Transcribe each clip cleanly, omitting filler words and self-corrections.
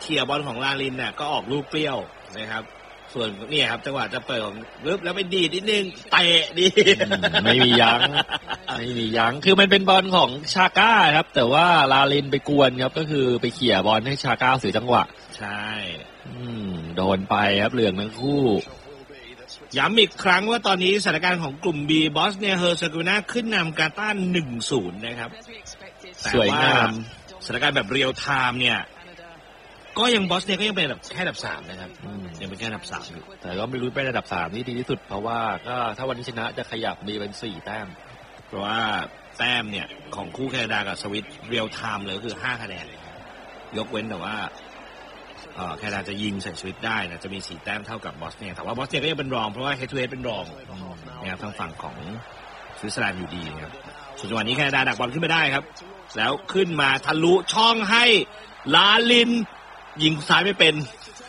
เคลียร์บอลของลาลินเนี่ยก็ออกลูกเปรี้ยวนะครับส่วนเนี่ยครับจังหวะจะเปิดของปึ๊บแล้วไปดีดนิดนึงเตะดีไม่มียั้งคือมันเป็นบอลของชาก้าครับแต่ว่าลาลินไปกวนครับก็คือไปเขี่ยบอลให้ชาก้าเสียจังหวะใช่โดนไปครับเหลืองทั้งคู่ย้ำอีกครั้งว่าตอนนี้สถานการณ์ของกลุ่ม B บอสเนียเฮอร์เซโกวีนาขึ้นนำกาตาร์ 1-0 นะครับสวยงามสถานการณ์แบบเรียลไทม์เนี่ยก็ยังบอสเนียก็ยังเป็นแค่อันดับ3นะครับยังเป็นแค่อันดับ3อยู่แต่ก็ไม่รู้เป็นอันดับ3ที่ดีที่สุดเพราะว่าก็ถ้าวันนี้ชนะจะขยับมีเป็น4แต้มเพราะว่าแต้มเนี่ยของคู่แคนาดากับสวิตเรียลไทม์เลยคือ5คะแนนยกเว้นแต่ว่าแคนาดาจะยิงใส่สวิตได้นะจะมี4แต้มเท่ากับบอสเนียแต่ว่าบอสเนียก็ยังเป็นรองเพราะว่าเฮดทูเฮดเป็นรองนะครับทางฝั่งของสวิตเซอร์แลนด์อยู่ดีนะครับส่วนจังหวะนี้แคนาดาดักบอลขึ้นมาได้ครับแล้วขึ้นมาทะลุช่องให้ลาลินยิงซ้ายไม่เป็น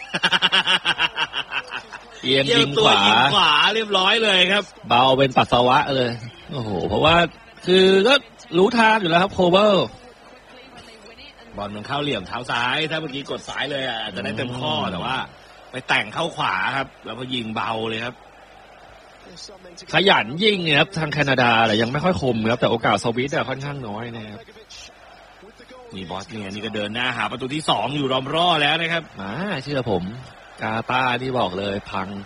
เอียงยิงขวาเรียบร้อยเลยครับเบาเป็นปัสสาวะเลยโอ้โหเพราะว่าคือก็รู้ทางอยู่แล้วครับโคเวอร์บอลมันเข้าเหลี่ยมเท้าซ้ายถ้าเมื่อกี้กดซ้ายเลยจะได้เต็มข้อแต่ว่าไปแต่งเข้าขวาครับแล้วพอยิงเบาเลยครับขยันยิงเนี่ยครับทางแคนาดาแต่ยังไม่ค่อยคมครับแต่โอกาสสวิตค่อนข้างน้อยนะครับนี่บอสเนี่ยนี่ก็เดินหน้าหาประตูที่2อยู่รอมร่อแล้วนะครับเชื่อผมกาตาร์ที่บอกเลยพัง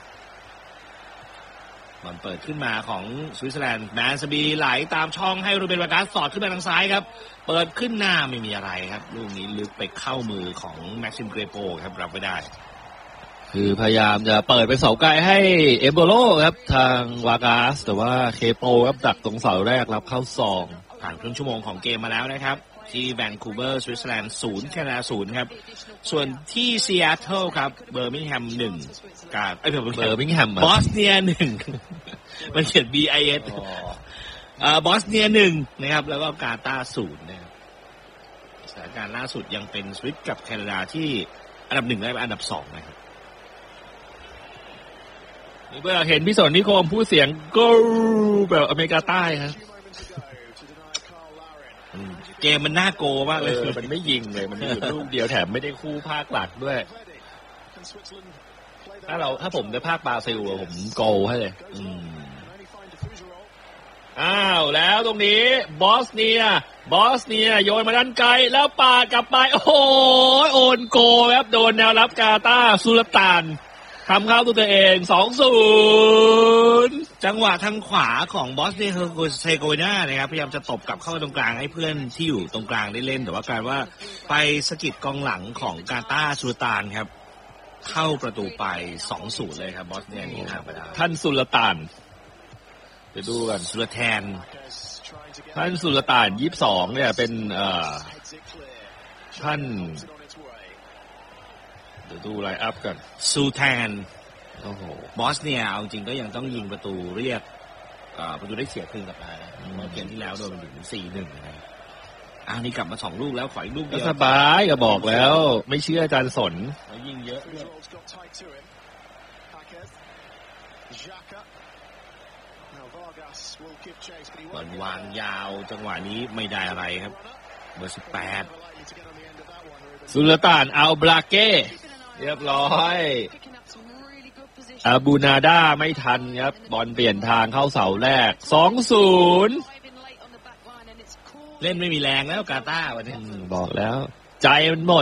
บอลเปิดขึ้นมาของสวิตเซอร์แลนด์แมนสบีไหลตามช่องให้รูเบนวากัสสอดขึ้นมาทางซ้ายครับเปิดขึ้นหน้าไม่มีอะไรครับลูกนี้ลึกไปเข้ามือของแม็กซิมเกรโปครับรับไม่ได้คือพยายามจะเปิดเป็นเสาไกลให้เอมโบโลครับทางวากัสแต่ว่าเคโปครับดักตรงเสาแรกรับเข้าซองผ่านครึ่งชั่วโมงของเกมมาแล้วนะครับที่แวนคูเวอร์สวิตเซอร์แลนด์0แคนาดา0ครับส่วนที่ซีแอตเทิลครับเบอร์มิงแฮม1กับเบอร์มิงแฮมบอสเนีย1มันเขียน BIS บอสเนีย1นะครับแล้วก็กาตาร์0นะครับสถานการณ์ล่าสุดยังเป็นสวิตกับแคนาดาที่อันดับ1และอันดับ2นะครับนี่เพื่อเห็นพี่สนนิคมพูดเสียงก็แบบอเมริกาใต้ครับเกมมันน่าโกมากเลยมันไม่ยิงเลยมันอยู่ลูกเดียวแถมไม่ได้คู่ภาคหลักด้วยถ้าผมได้ภาคบราซิลผมโกให้เลยแล้วตรงนี้บอสเนียโยนมาด้านไกลแล้วปาดกลับไปโอ้โหโอนโกครับโดนแนวรับกาตาร์สุลต่านทำเข้าตัวเอง 2-0 จังหวะทางขวาของบอสเนียเฮอร์เซโกวีนานะครับพยายามจะตบกลับเข้าตรงกลางให้เพื่อนที่อยู่ตรงกลางได้เล่นแต่ว่ากลายว่าไปสะกิดกองหลังของกาตาร์สุลต่านครับเข้าประตูไป 2-0 เลยครับบอสเนียนี่ธรรมดาท่านสุลต่านไปดูกันสุลแทนท่านสุลต่าน22เนี่ยเป็นท่านเดี๋ยวดูไลน์อัพกันซูแทนโอ้โหบอสเนียเอาจริงก็ยังต้องยิงประตูเรียกประตูได้เสียคืนกลับมาเกมที่แล้วโดนมันถึง 4-1 นะนี่กลับมา2ลูกแล้วขออีกลูกเดียวสบายก็บอกแล้วไม่เชื่ออาจารย์สนยิงเยอะด้วยบอลวางยาวจังหวะนี้ไม่ได้อะไรครับเบอร์ 18สุลต่านอัลบราเก้เรียบร้อยอาบูนาดาไม่ทันครับบอลเปลี่ยนทางเข้าเสาแรก 2-0 เล่นไม่มีแรงแล้วกาตาร์วันนี้บอกแล้วใจมันหมด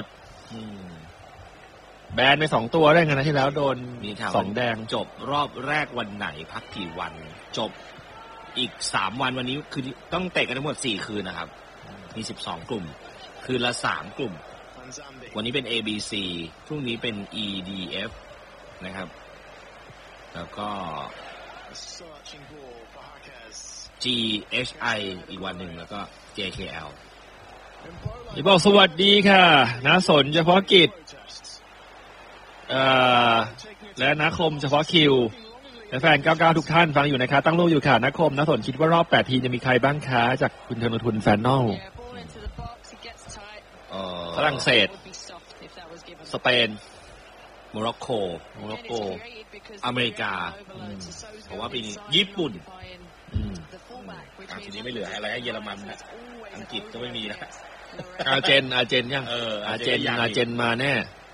แบนไป2ตัวได้ไงนะที่แล้วโดน2แดงจบรอบแรกวันไหนพักกี่วันจบอีก3วันวันนี้คือต้องเตะกันทั้งหมด4คืนนะครับมี12กลุ่มคืนละ3กลุ่มวันนี้เป็น ABC พรุ่งนี้เป็น EDF นะครับแล้วก็ GHI อีกวันหนึ่งแล้วก็ JKL นี่บอกสวัสดีค่ะณสนเฉพาะกิจและณคมเฉพาะคิวและแฟน99ทุกท่านฟังอยู่นะคะตั้งรูปอยู่ค่ะณคมณสนคิดว่ารอบ8ทีมจะมีใครบ้างคะจากคุณธนทุนแฟนนอลฝรั่งเศสสเปนโมร็อกโกอเมริกาเพราะว่าปีนี้ญี่ปุ่นทีนี้ไม่เหลืออะไรให้เยอรมันนะอังกฤษก็ไม่มีนะอาร์เจนยังอาร์เจนมาแน่